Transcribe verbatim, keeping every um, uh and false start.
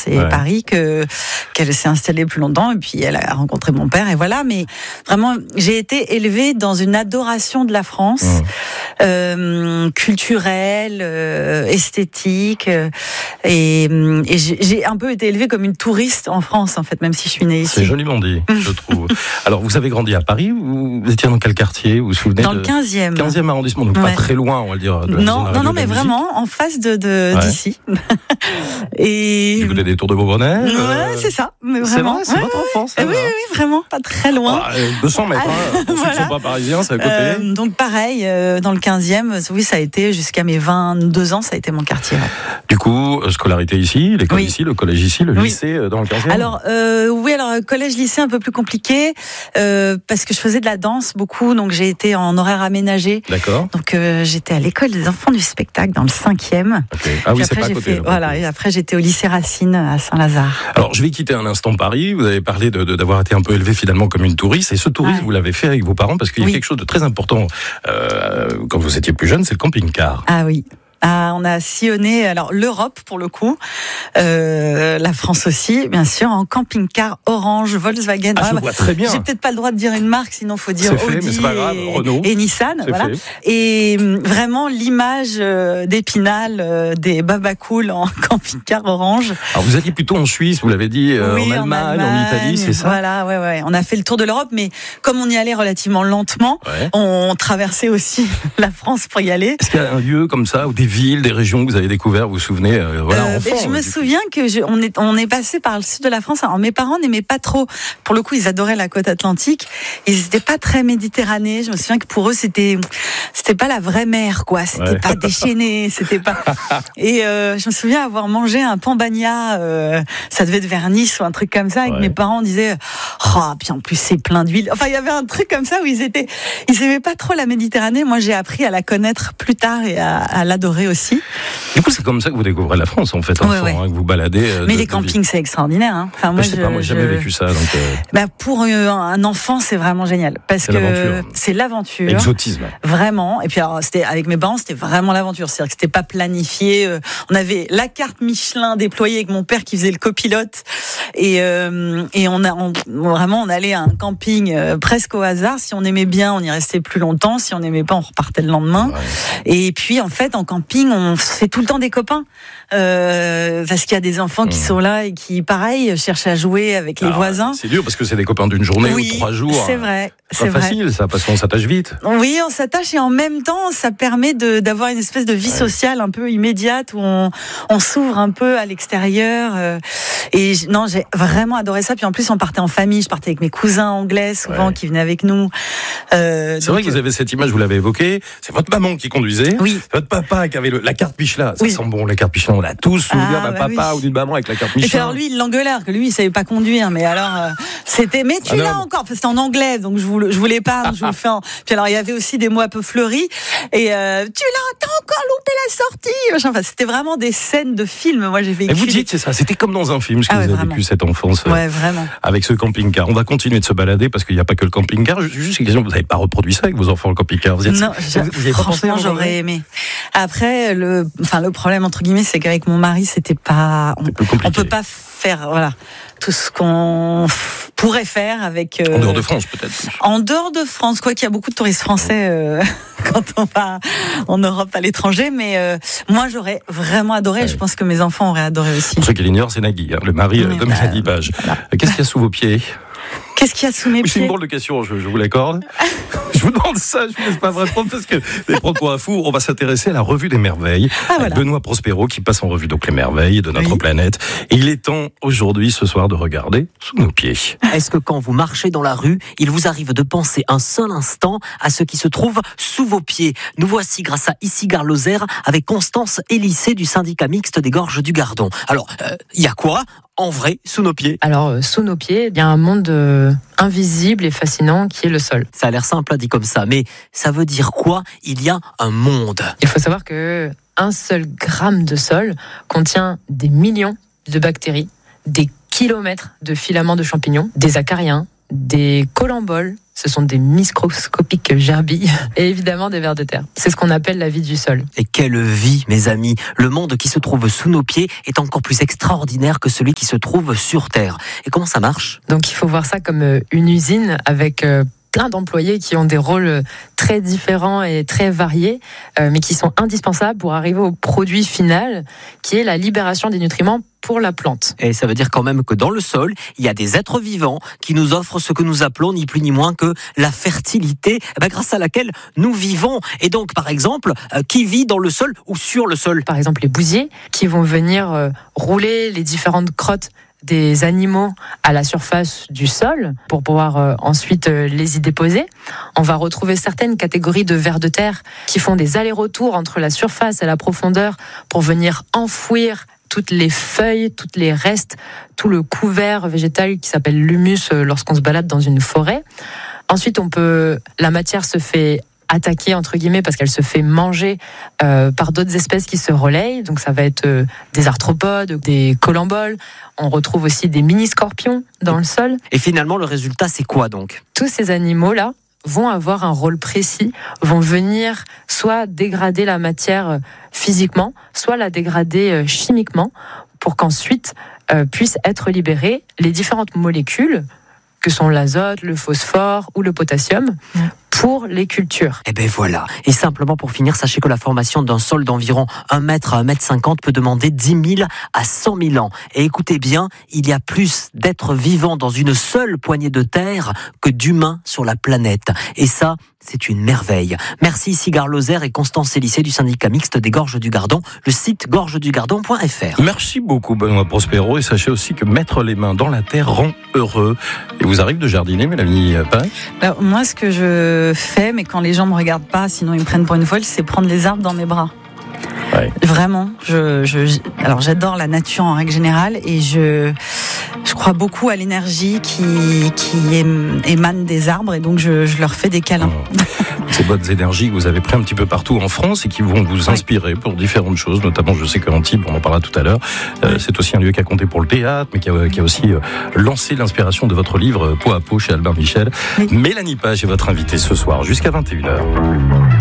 et ouais. Paris que qu'elle s'est installée plus longtemps et puis elle a rencontré mon père et voilà. Mais vraiment, j'ai été élevée dans une adoration de la France, mmh. euh, culturelle, euh, esthétique, euh, et, et j'ai, j'ai un peu été élevée comme une touriste en France en fait, même si je suis née ici. C'est joliment dit, je trouve. Alors, vous avez grandi à Paris ou vous étiez dans quel quartier? Vous vous souvenez? Dans de... le quinzième. quinzième arrondissement, donc ouais. pas très loin, on va le dire. De la non, non, non, mais musique. vraiment en face de, de ouais. d'ici. Et du côté des Tours de Beaubonnet. Ouais, euh... c'est ça. Mais c'est vrai, vraiment. c'est ouais, votre enfance. Oui, oui, oui, vraiment, pas très loin. Ah, deux cents mètres, hein, pour voilà. ceux qui ne sont pas parisiens, c'est à côté. Euh, donc pareil, euh, dans le quinzième, oui, ça a été jusqu'à mes vingt-deux ans, ça a été mon quartier. Ouais. Du coup, scolarité ici, l'école oui. ici, le collège ici, le oui. lycée dans le quinzième. Alors euh, oui, alors collège, lycée un peu plus compliqué euh, parce que je faisais de la danse beaucoup, donc j'ai été en horaire aménagé. D'accord. Donc euh, j'étais à l'école des enfants du spectacle dans le cinquième. Okay. Ah oui, c'est pas à côté. Fait, voilà, et après j'étais au lycée Racine à Saint-Lazare. Alors je vais quitter un instant Paris. Vous avez parlé de, de, d'avoir été un peu élevé finalement comme une touriste, et ce tourisme ouais. vous l'avez fait avec vos parents parce qu'il y a oui. quelque chose de très important euh, quand vous étiez plus jeune, c'est le camping-car. Ah oui. Ah, on a sillonné alors l'Europe pour le coup, euh, la France aussi, bien sûr, en camping-car Orange, Volkswagen. Ah, je ah, vois très bien. J'ai peut-être pas le droit de dire une marque, sinon faut dire c'est Audi fait, mais c'est pas grave. et, Renault. et Nissan, c'est voilà. Fait. Et vraiment l'image d'Épinal euh, des babacools en camping-car Orange. Alors vous alliez plutôt en Suisse, vous l'avez dit, euh, oui, en, Allemagne, en Allemagne, en Italie, c'est ça? Voilà, ouais, ouais. On a fait le tour de l'Europe, mais comme on y allait relativement lentement, ouais. on traversait aussi la France pour y aller. Est-ce qu'il y a un lieu comme ça, ou des villes, des régions que vous avez découvert, vous vous souvenez, euh, voilà, euh, enfant, Je me souviens coup. que je, on est on est passé par le sud de la France. Alors mes parents n'aimaient pas trop. Pour le coup, ils adoraient la côte atlantique. Ils n'étaient pas très méditerranéens. Je me souviens que pour eux, c'était c'était pas la vraie mer, quoi. C'était ouais. pas déchaîné, c'était pas. Et euh, je me souviens avoir mangé un pambagna. Euh, ça devait être vers Nice ou un truc comme ça. Et ouais. que mes parents disaient, oh, puis en plus c'est plein d'huile. Enfin, il y avait un truc comme ça où ils étaient, ils aimaient pas trop la Méditerranée. Moi, j'ai appris à la connaître plus tard et à, à l'adorer aussi. Du coup, c'est comme ça que vous découvrez la France, en fait, enfant, ouais, ouais. Hein, que vous baladez. Euh, mais de, les campings, c'est extraordinaire. Hein. Enfin, moi, je sais je, pas, moi, j'ai jamais je... vécu ça. Donc, euh... bah, pour euh, un enfant, c'est vraiment génial, parce c'est que l'aventure. c'est l'aventure. Exotisme. Vraiment. Et puis, alors, c'était avec mes parents, c'était vraiment l'aventure. C'est-à-dire que c'était pas planifié. Euh, on avait la carte Michelin déployée avec mon père qui faisait le copilote, et euh, et on a on, vraiment on allait à un camping euh, presque au hasard. Si on aimait bien, on y restait plus longtemps. Si on n'aimait pas, on repartait le lendemain. Ouais. Et puis, en fait, en camping, on fait tout le temps des copains. Euh, parce qu'il y a des enfants qui mmh. sont là et qui, pareil, cherchent à jouer avec les Alors, voisins. C'est dur parce que c'est des copains d'une journée oui, ou de trois jours. C'est vrai. C'est, c'est pas facile, vrai. ça, parce qu'on s'attache vite. Oui, on s'attache et en même temps, ça permet de, d'avoir une espèce de vie ouais. sociale un peu immédiate où on, on s'ouvre un peu à l'extérieur. Euh, et non, j'ai vraiment adoré ça. Puis en plus, on partait en famille. Je partais avec mes cousins anglais souvent ouais. qui venaient avec nous. Euh, c'est donc, vrai que vous avez cette image, vous l'avez évoquée. C'est votre maman qui conduisait. Oui. C'est votre papa qui avait le, la carte Michelin. Ça oui. sent bon, la carte Michelin. On a tous souvenir ah, d'un bah papa oui. ou d'une maman avec la carte Michelin. Et puis alors lui, il l'engueulait, que lui, il savait pas conduire. Mais alors, euh, c'était, mais tu ah, l'as non. encore. Enfin, c'était en anglais, donc je vous, je voulais pas. Je vous le fais en... Puis alors, il y avait aussi des mots un peu fleuris. Et euh, tu l'as, t'as encore loupé la sortie. Enfin, c'était vraiment des scènes de films. Moi, j'ai vécu. Et vous dites, c'est ça. C'était comme dans un film, ce que ah, ouais, vous avez vécu cette enfance. Euh, ouais, vraiment. Avec ce camping-car. On va continuer de se balader parce qu'il n'y a pas que le camping-car. Juste une question, vous n'avez pas reproduit ça avec vos enfants, le camping-car? Vous êtes, non, vous, vous franchement, j'aurais aimé. Après, le, enfin, le problème entre guillemets, c'est qu'avec mon mari, c'était pas, on, on peut pas faire, voilà, tout ce qu'on f- pourrait faire avec. Euh, en dehors de France, peut-être. En dehors de France, quoi qu'il y a beaucoup de touristes français euh, quand on va en Europe, à l'étranger, mais euh, moi, j'aurais vraiment adoré. Ouais. Je pense que mes enfants auraient adoré aussi. Pour ceux qui l'ignorent, c'est Nagui, hein, le mari oui, de bah, Mélanie Page. Voilà. Qu'est-ce qu'il y a sous vos pieds? Qu'est-ce qu'il y a sous mes oui, pieds? C'est une drôle de question, je, je vous l'accorde. Je vous demande ça, je ne vous laisse pas me répondre parce que les prendre pour un fou, on va s'intéresser à la revue des merveilles. Ah, voilà. Benoît Prospero qui passe en revue donc les merveilles de notre oui. planète. Et il est temps aujourd'hui, ce soir, de regarder sous nos pieds. Est-ce que quand vous marchez dans la rue, il vous arrive de penser un seul instant à ce qui se trouve sous vos pieds? Nous voici grâce à Issy-Gare-Lozère avec Constance Élissé du syndicat mixte des Gorges du Gardon. Alors, il euh, y a quoi en vrai sous nos pieds? Alors, euh, sous nos pieds, il y a un monde euh, invisible et fascinant qui est le sol. Ça a l'air simple à dire comme ça, mais ça veut dire quoi? Il y a un monde. Il faut savoir que un seul gramme de sol contient des millions de bactéries, des kilomètres de filaments de champignons, des acariens, des colamboles. Ce sont des microscopiques gerbilles et évidemment des vers de terre. C'est ce qu'on appelle la vie du sol. Et quelle vie, mes amis! Le monde qui se trouve sous nos pieds est encore plus extraordinaire que celui qui se trouve sur Terre. Et comment ça marche? Donc il faut voir ça comme une usine avec plein d'employés qui ont des rôles très différents et très variés, euh, mais qui sont indispensables pour arriver au produit final, qui est la libération des nutriments pour la plante. Et ça veut dire quand même que dans le sol, il y a des êtres vivants qui nous offrent ce que nous appelons ni plus ni moins que la fertilité, eh ben, grâce à laquelle nous vivons. Et donc, par exemple, euh, qui vit dans le sol ou sur le sol? Par exemple, les bousiers qui vont venir euh, rouler les différentes crottes des animaux à la surface du sol pour pouvoir euh, ensuite euh, les y déposer. On va retrouver certaines catégories de vers de terre qui font des allers-retours entre la surface et la profondeur pour venir enfouir toutes les feuilles, toutes les restes, tout le couvert végétal qui s'appelle l'humus euh, lorsqu'on se balade dans une forêt. Ensuite, on peut, la matière se fait attaquée entre guillemets parce qu'elle se fait manger euh, par d'autres espèces qui se relayent. Donc ça va être euh, des arthropodes, des colamboles. On retrouve aussi des mini-scorpions dans le sol. Et finalement, le résultat, c'est quoi donc? Tous ces animaux-là vont avoir un rôle précis, vont venir soit dégrader la matière physiquement, soit la dégrader chimiquement pour qu'ensuite euh, puissent être libérées les différentes molécules que sont l'azote, le phosphore ou le potassium, mmh. pour les cultures. Et ben voilà. Et simplement pour finir, sachez que la formation d'un sol d'environ un mètre à un mètre cinquante peut demander dix mille à cent mille ans. Et écoutez bien, il y a plus d'êtres vivants dans une seule poignée de terre que d'humains sur la planète. Et ça, c'est une merveille. Merci Sigard Lozère et Constance Élissé du syndicat mixte des Gorges du Gardon, le site gorges du gardon point f r. Merci beaucoup Benoît Prospero, et sachez aussi que mettre les mains dans la terre rend heureux. Et vous arrive de jardiner, Mélanie Paris? Alors, moi, ce que je fais, mais quand les gens me regardent pas, sinon ils me prennent pour une folle, c'est prendre les arbres dans mes bras. Ouais. Vraiment, je, je, alors j'adore la nature en règle générale et je, je crois beaucoup à l'énergie qui, qui émane des arbres et donc je, je leur fais des câlins. Oh. Ces bonnes énergies que vous avez prises un petit peu partout en France et qui vont vous inspirer pour différentes choses, notamment je sais qu'Antibes, on en parlera tout à l'heure, euh, oui. c'est aussi un lieu qui a compté pour le théâtre, mais qui a, qui a aussi euh, lancé l'inspiration de votre livre Peau à peau chez Albin Michel. Oui. Mélanie Page est votre invitée ce soir jusqu'à vingt et une heures.